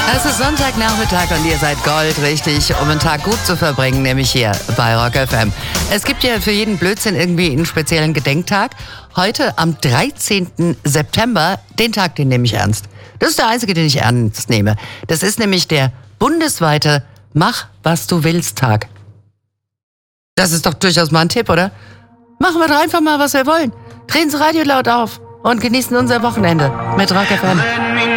Es ist Sonntagnachmittag und ihr seid goldrichtig, um einen Tag gut zu verbringen, nämlich hier bei Rock FM. Es gibt ja für jeden Blödsinn irgendwie einen speziellen Gedenktag. Heute am 13. September, den Tag, den nehme ich ernst. Das ist der einzige, den ich ernst nehme. Das ist nämlich der bundesweite Mach, was du willst Tag. Das ist doch durchaus mal ein Tipp, oder? Machen wir doch einfach mal, was wir wollen. Drehen Sie Radio laut auf und genießen unser Wochenende mit Rock FM.